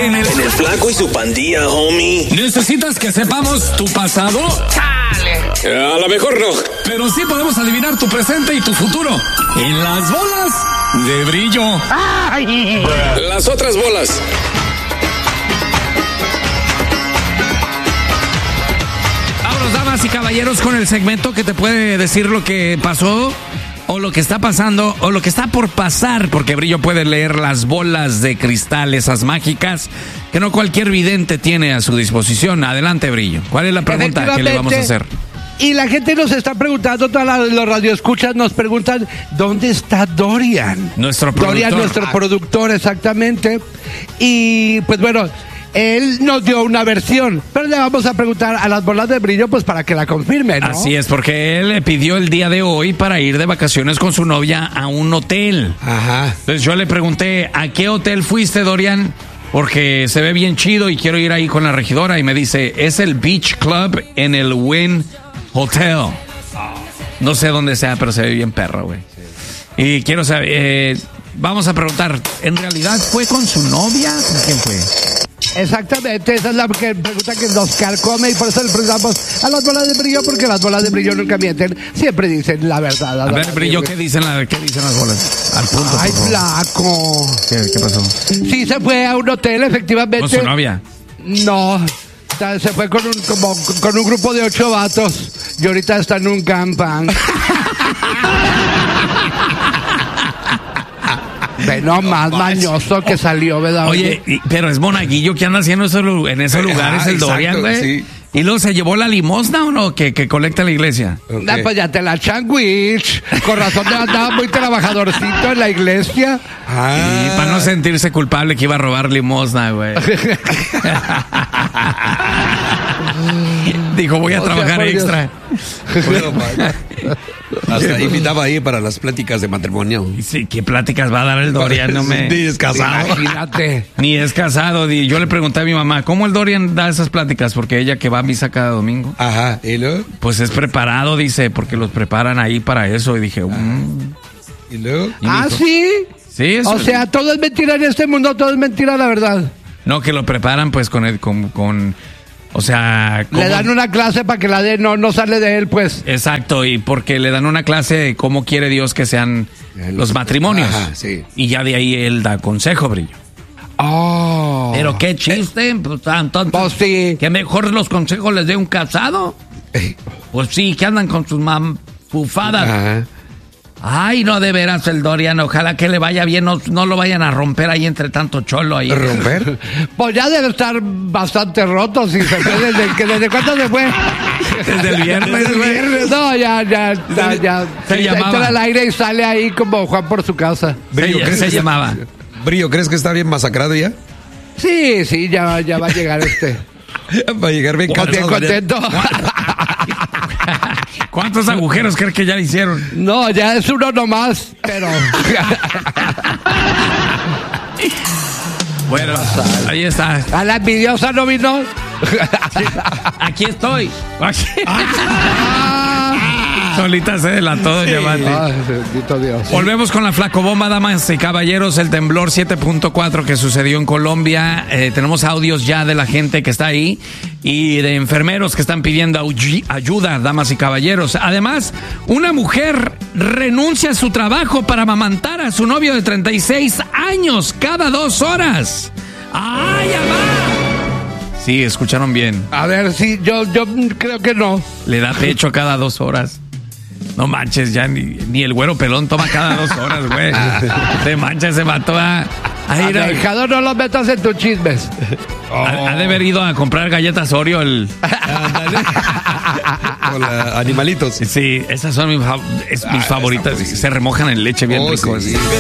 En el Flaco y su pandilla, homie. ¿Necesitas que sepamos tu pasado? A lo mejor no. Pero sí podemos adivinar tu presente y tu futuro. En las bolas de brillo. Las otras bolas. Vámonos, damas y caballeros, con el segmento que te puede decir lo que pasó, o lo que está pasando, o lo que está por pasar, porque Brillo puede leer las bolas de cristal, esas mágicas, que no cualquier vidente tiene a su disposición. Adelante, Brillo. ¿Cuál es la pregunta que le vamos a hacer? Y la gente nos está preguntando, los radioescuchas nos preguntan, ¿dónde está Dorian? Nuestro productor. Dorian, nuestro productor, exactamente. Y pues bueno, él nos dio una versión, pero le vamos a preguntar a las bolas de brillo pues para que la confirmen, ¿no? Así es, porque él le pidió el día de hoy para ir de vacaciones con su novia a un hotel. Ajá. Entonces yo le pregunté, ¿a qué hotel fuiste, Dorian? Porque se ve bien chido y quiero ir ahí con la regidora. Y me dice, es el Beach Club en el Wynn Hotel. No sé dónde sea, pero se ve bien perro, güey. Y quiero saber, vamos a preguntar, ¿en realidad fue con su novia? ¿Con quién fue? Exactamente, esa es la pregunta que nos carcome y por eso le preguntamos a las bolas de brillo, porque las bolas de brillo nunca mienten, siempre dicen la verdad. A ver, Brillo, ¿qué dicen las bolas? Al punto. Ay, flaco. ¿Qué pasó? Sí, se fue a un hotel, efectivamente. ¿Con su novia? No, se fue con un grupo de 8 vatos y ahorita está en un campang. No más mañoso que salió, ¿verdad? Oye, pero es monaguillo que anda haciendo en esos lugares el Dorian, güey. Sí. ¿Y luego se llevó la limosna o no? Que colecta la iglesia. Okay. Pues ya te la changuich. Con razón andaba muy trabajadorcito en la iglesia. Y para no sentirse culpable que iba a robar limosna, güey. Dijo, voy a trabajar extra. Hasta invitaba ahí para las pláticas de matrimonio. Sí, ¿qué pláticas va a dar el Dorian? No me... Ni es casado. Imagínate. Ni es casado. Yo le pregunté a mi mamá, ¿cómo el Dorian da esas pláticas? Porque ella que va a misa cada domingo. Ajá, ¿y luego? Pues es preparado, dice, porque los preparan ahí para eso. Y dije, ¿Y luego? ¿Sí? Sí, eso. O sea, todo es mentira en este mundo, todo es mentira, la verdad. No, que lo preparan pues o sea... Le dan una clase para que la dé, no sale de él, pues. Exacto, y porque le dan una clase de cómo quiere Dios que sean los matrimonios. Ajá, sí. Y ya de ahí él da consejo, Brillo. Oh. Pero qué chiste, pues Pues sí. que mejor los consejos les dé un casado. Pues sí, que andan con sus fufadas. Ajá. Ay, no, de veras el Dorian, ojalá que le vaya bien, no lo vayan a romper ahí entre tanto cholo ahí. ¿Romper? Pues ya debe estar bastante roto, si se fue ¿desde cuándo se fue? Desde el viernes, güey. No, ya. Se llamaba. Entra al aire y sale ahí como Juan por su casa. Se llamaba. Brillo, ¿crees que está bien masacrado ya? Sí, ya va a llegar Va a llegar bien cansado. contento. ¿Cuántos agujeros crees que ya le hicieron? No, ya es uno nomás, pero... Bueno, ahí está. ¿A la envidiosa no vino? Aquí estoy. Solita se delató, Diamante. Bendito Dios. Volvemos con la flacobomba, damas y caballeros. El temblor 7.4 que sucedió en Colombia. Tenemos audios ya de la gente que está ahí y de enfermeros que están pidiendo ayuda, damas y caballeros. Además, una mujer renuncia a su trabajo para amamantar a su novio de 36 años cada 2 horas. ¡Ay, amá! Sí, escucharon bien. A ver, sí, yo creo que no. Le da pecho cada 2 horas. No manches, ya ni el güero pelón toma cada 2 horas, güey. Se mancha ese vato. Dejado, no lo metas en tus chismes. Ha de haber ido a comprar galletas Oreo Con animalitos. Sí, esas son mis favoritas. Se remojan en leche bien ricos. Sí.